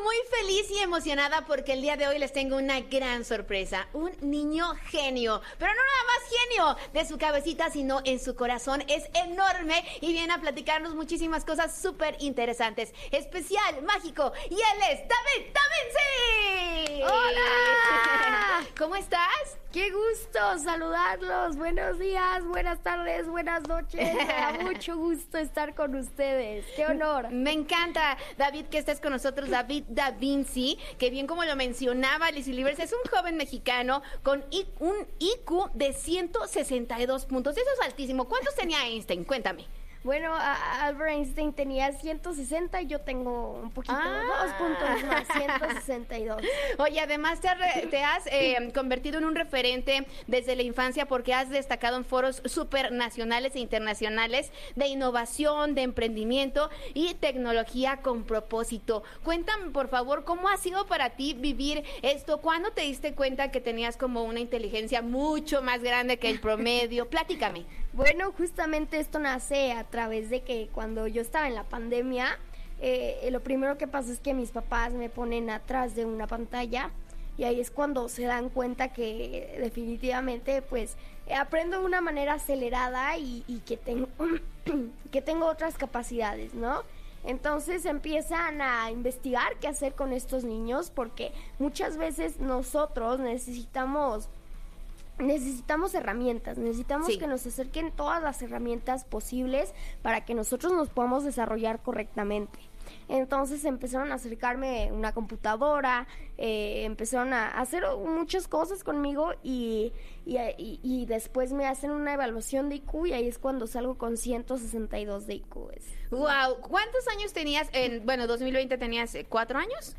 muy feliz y emocionada porque el día de hoy les tengo una gran sorpresa. Un niño genio, pero no nada más genio de su cabecita, sino en su corazón. Es enorme y viene a platicarnos muchísimas cosas súper interesantes. Especial, mágico, y él es David Da Vinci. ¡Hola! ¿Cómo estás? ¡Qué gusto saludarlos! Buenos días, buenas tardes, buenas noches. Me da mucho gusto estar con ustedes. ¡Qué honor! Me encanta, David, que estés con nosotros. David Da Vinci, que bien como lo mencionaba Liz Livers, es un joven mexicano con un IQ de 162 puntos. Eso es altísimo. ¿Cuántos tenía Einstein? Cuéntame. Bueno, Albert Einstein tenía 160 y yo tengo un poquito, 2 puntos más, 162. Oye, además te has convertido en un referente desde la infancia porque has destacado en foros súper nacionales e internacionales de innovación, de emprendimiento y tecnología con propósito. Cuéntame, por favor, ¿cómo ha sido para ti vivir esto? ¿Cuándo te diste cuenta que tenías como una inteligencia mucho más grande que el promedio? Platícame. Bueno, justamente esto nace a través de que cuando yo estaba en la pandemia, lo primero que pasa es que mis papás me ponen atrás de una pantalla y ahí es cuando se dan cuenta que definitivamente pues aprendo de una manera acelerada y que tengo otras capacidades, ¿no? Entonces empiezan a investigar qué hacer con estos niños porque muchas veces nosotros necesitamos herramientas, necesitamos que nos acerquen todas las herramientas posibles para que nosotros nos podamos desarrollar correctamente. Entonces empezaron a acercarme una computadora, empezaron a hacer muchas cosas conmigo y después me hacen una evaluación de IQ y ahí es cuando salgo con 162 de IQ. Wow, ¿cuántos años tenías? 2020 tenías 4 años.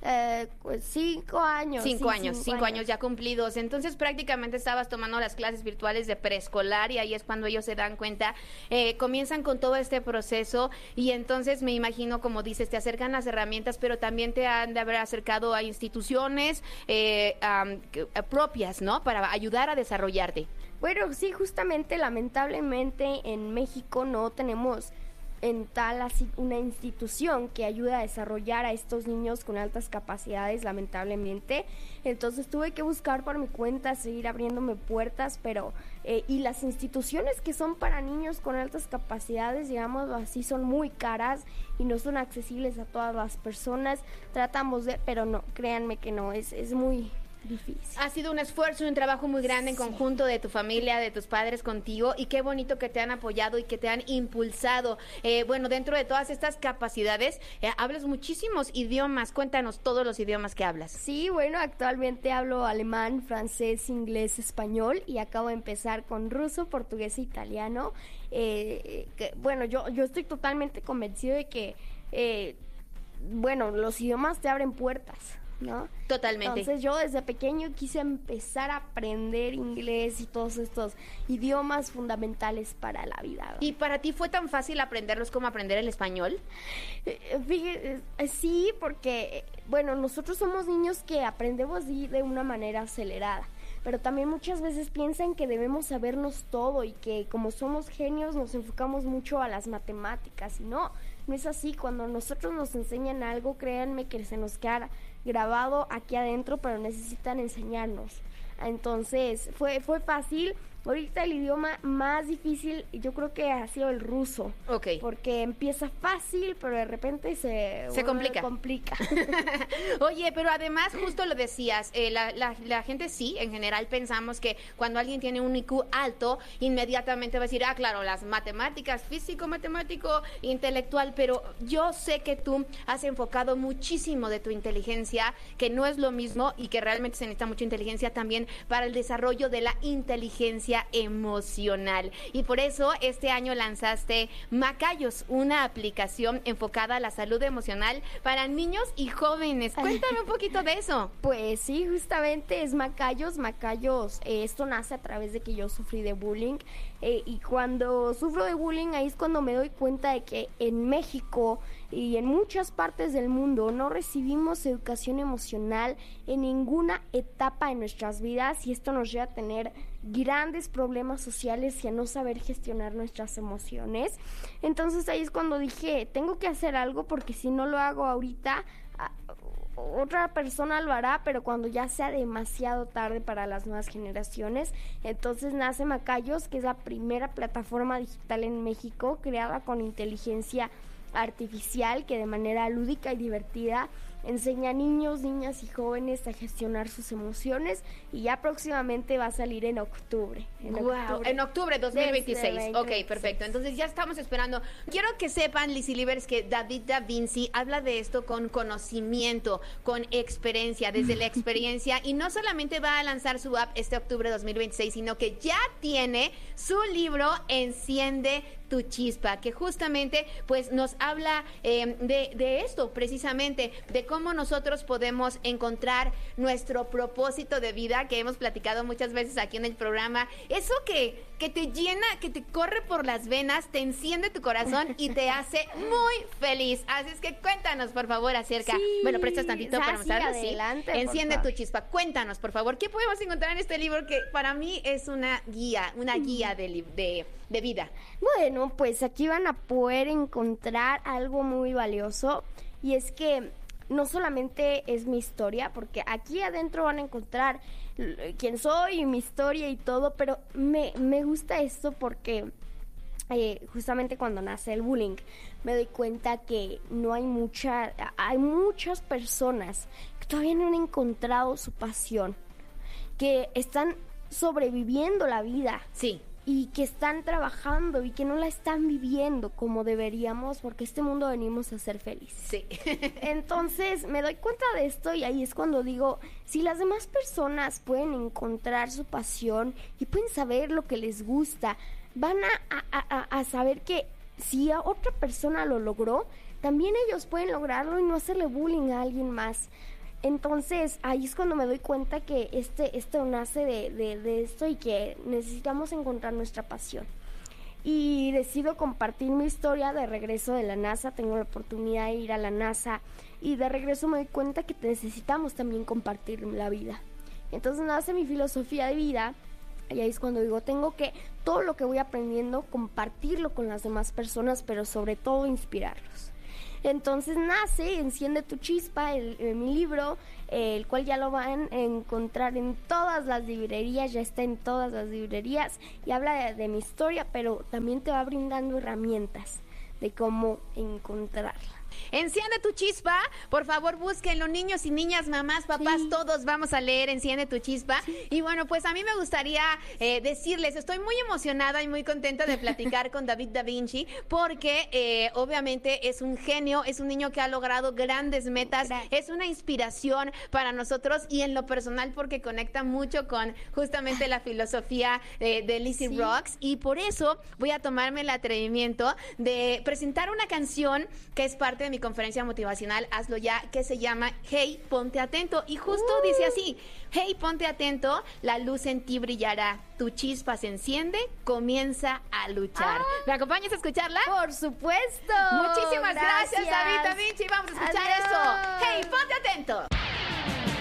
5 años. 5 años, 5 años ya cumplidos. Entonces prácticamente estabas tomando las clases virtuales de preescolar y ahí es cuando ellos se dan cuenta, comienzan con todo este proceso y entonces me imagino, como dices, te acercan las herramientas, pero también te han de haber acercado a instituciones propias, ¿no? Para ayudar a desarrollarte. Bueno, sí, justamente, lamentablemente en México no tenemos en tal así una institución que ayuda a desarrollar a estos niños con altas capacidades, lamentablemente. Entonces tuve que buscar por mi cuenta, seguir abriéndome puertas, pero y las instituciones que son para niños con altas capacidades, digámoslo así, son muy caras y no son accesibles a todas las personas. Tratamos de, pero no, créanme que no, es muy difícil. Ha sido un esfuerzo y un trabajo muy grande en conjunto de tu familia, de tus padres contigo, y qué bonito que te han apoyado y que te han impulsado. Dentro de todas estas capacidades, hablas muchísimos idiomas. Cuéntanos todos los idiomas que hablas. Sí, bueno, actualmente hablo alemán, francés, inglés, español y acabo de empezar con ruso, portugués e italiano. Yo estoy totalmente convencido de que, los idiomas te abren puertas, ¿no? Totalmente. Entonces yo desde pequeño quise empezar a aprender inglés y todos estos idiomas fundamentales para la vida, ¿no? ¿Y para ti fue tan fácil aprenderlos como aprender el español? Sí, porque, nosotros somos niños que aprendemos de una manera acelerada, pero también muchas veces piensan que debemos sabernos todo y que como somos genios nos enfocamos mucho a las matemáticas y no es así. Cuando nosotros nos enseñan algo, créanme que se nos queda grabado aquí adentro, pero necesitan enseñarnos. Entonces fue fácil. Ahorita el idioma más difícil yo creo que ha sido el ruso. Okay. Porque empieza fácil, pero de repente se complica. Oye, pero además justo lo decías, la gente sí, en general pensamos que cuando alguien tiene un IQ alto, inmediatamente va a decir, claro, las matemáticas, físico, matemático, intelectual, pero yo sé que tú has enfocado muchísimo de tu inteligencia, que no es lo mismo y que realmente se necesita mucha inteligencia también para el desarrollo de la inteligencia emocional. Y por eso este año lanzaste Macayos, una aplicación enfocada a la salud emocional para niños y jóvenes. Cuéntame un poquito de eso. Pues sí, justamente es Macayos. Esto nace a través de que yo sufrí de bullying y cuando sufro de bullying ahí es cuando me doy cuenta de que en México y en muchas partes del mundo no recibimos educación emocional en ninguna etapa de nuestras vidas y esto nos lleva a tener grandes problemas sociales y a no saber gestionar nuestras emociones. Entonces ahí es cuando dije, tengo que hacer algo porque si no lo hago ahorita otra persona lo hará, pero cuando ya sea demasiado tarde para las nuevas generaciones. Entonces nace Macayos, que es la primera plataforma digital en México creada con inteligencia artificial que de manera lúdica y divertida enseña a niños, niñas y jóvenes a gestionar sus emociones, y ya próximamente va a salir en octubre. En octubre 2026. Ok, perfecto. Entonces ya estamos esperando. Quiero que sepan, Lizzy Livers, que David Da Vinci habla de esto con conocimiento, con experiencia, desde la experiencia, y no solamente va a lanzar su app este octubre 2026, sino que ya tiene su libro Enciende tu Chispa, que justamente pues nos habla de esto, precisamente, de cómo nosotros podemos encontrar nuestro propósito de vida, que hemos platicado muchas veces aquí en el programa. Eso que te llena, que te corre por las venas, te enciende tu corazón y te hace muy feliz. Así es que cuéntanos, por favor, acerca... Sí, bueno, prestas tantito para mostrarlo. Adelante, sí. Enciende tu Chispa. Cuéntanos, por favor, ¿qué podemos encontrar en este libro que para mí es una guía de vida? Bueno, pues aquí van a poder encontrar algo muy valioso, y es que no solamente es mi historia, porque aquí adentro van a encontrar quién soy, mi historia y todo, pero me gusta esto porque justamente cuando nace el bullying me doy cuenta que hay muchas personas que todavía no han encontrado su pasión, que están sobreviviendo la vida. Sí. Y que están trabajando y que no la están viviendo como deberíamos, porque este mundo venimos a ser felices. Sí. Entonces me doy cuenta de esto, y ahí es cuando digo, si las demás personas pueden encontrar su pasión y pueden saber lo que les gusta, van a saber que si a otra persona lo logró, también ellos pueden lograrlo y no hacerle bullying a alguien más. Entonces, ahí es cuando me doy cuenta que esto nace de esto, y que necesitamos encontrar nuestra pasión. Y decido compartir mi historia de regreso de la NASA. Tengo la oportunidad de ir a la NASA, y de regreso me doy cuenta que necesitamos también compartir la vida. Entonces nace mi filosofía de vida, y ahí es cuando digo, tengo que, todo lo que voy aprendiendo, compartirlo con las demás personas, pero sobre todo inspirarlos. Entonces nace Enciende tu Chispa, mi libro, el cual ya lo van a encontrar en todas las librerías, ya está en todas las librerías, y habla de mi historia, pero también te va brindando herramientas de cómo encontrarla. Enciende tu Chispa, por favor, búsquenlo, niños y niñas, mamás, papás, Sí. todos vamos a leer Enciende tu Chispa. Sí. Y bueno, pues a mí me gustaría decirles, estoy muy emocionada y muy contenta de platicar con David Da Vinci, porque obviamente es un genio, es un niño que ha logrado grandes metas, es una inspiración para nosotros, y en lo personal porque conecta mucho con justamente la filosofía de Lizzy Sí. Rocks, y por eso voy a tomarme el atrevimiento de presentar una canción que es parte de mi conferencia motivacional Hazlo Ya, que se llama Hey, ponte atento, y justo dice así: hey, ponte atento, la luz en ti brillará, tu chispa se enciende, comienza a luchar. ¿Me acompañas a escucharla? Por supuesto. Muchísimas gracias, David Da Vinci. Vamos a escuchar Adiós. esto. Hey, ponte atento.